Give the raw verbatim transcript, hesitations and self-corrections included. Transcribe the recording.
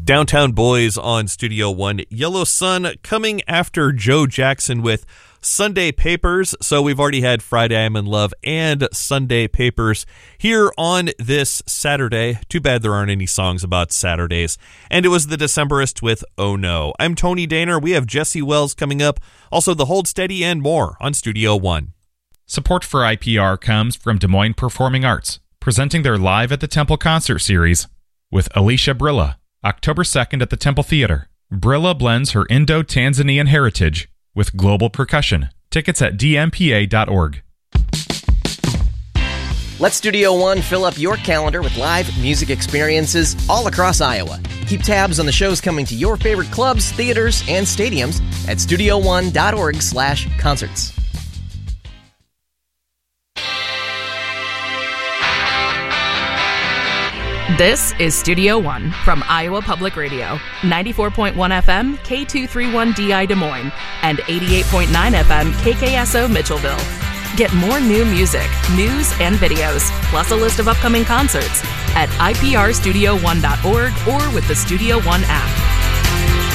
Downtown Boys on Studio One. Yellow Sun coming after Joe Jackson with Sunday Papers. So we've already had Friday I'm in Love and Sunday Papers here on this Saturday. Too bad there aren't any songs about Saturdays. And it was the Decemberist with Oh No. I'm Tony Daner. We have Jesse Wells coming up. Also the Hold Steady and more on Studio One. Support for I P R comes from Des Moines Performing Arts, presenting their Live at the Temple concert series with Alicia Brilla, October second at the Temple Theater. Brilla blends her Indo-Tanzanian heritage with global percussion. Tickets at d m p a dot org. Let Studio One fill up your calendar with live music experiences all across Iowa. Keep tabs on the shows coming to your favorite clubs, theaters, and stadiums at studio one dot org slash concerts. This is Studio One from Iowa Public Radio, ninety-four point one F M, K two thirty-one D I Des Moines, and eighty-eight point nine F M, K K S O Mitchellville. Get more new music, news, and videos, plus a list of upcoming concerts at i p r studio one dot org or with the Studio One app.